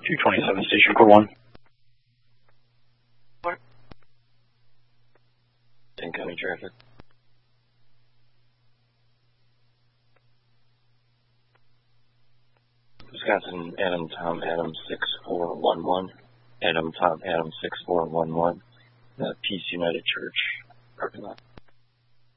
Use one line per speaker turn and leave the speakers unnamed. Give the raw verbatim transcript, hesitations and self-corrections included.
two twenty-seven, station four one.
What?
Incoming traffic. Wisconsin, Adam, Tom, Adam, six four one one. Adam, Tom, Adam, six four one one. Uh, Peace United Church, parking lot.